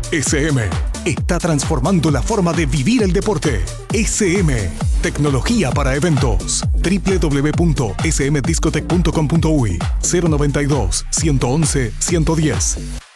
SM está transformando la forma de vivir el deporte. SM, tecnología para eventos. www.smdiscotech.com.uy 092 111 110.